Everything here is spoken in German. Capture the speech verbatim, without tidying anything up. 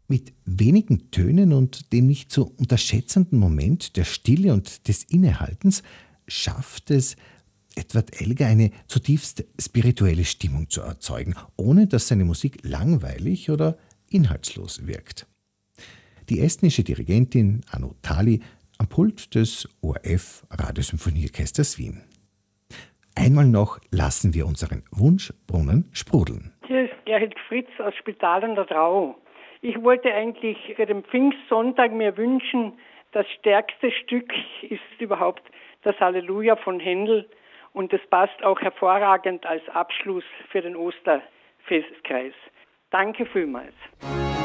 Mit wenigen Tönen und dem nicht zu unterschätzenden Moment der Stille und des Innehaltens schafft es Edward Elgar eine zutiefst spirituelle Stimmung zu erzeugen, ohne dass seine Musik langweilig oder inhaltslos wirkt. Die estnische Dirigentin Anu Tali am Pult des O R F Radiosymphonieorchesters Wien. Einmal noch lassen wir unseren Wunschbrunnen sprudeln. Hier ist Gerhard Fritz aus Spital an der Drau. Ich wollte eigentlich für den Pfingstsonntag mir wünschen, das stärkste Stück ist überhaupt das Halleluja von Händel und das passt auch hervorragend als Abschluss für den Osterfestkreis. Danke vielmals.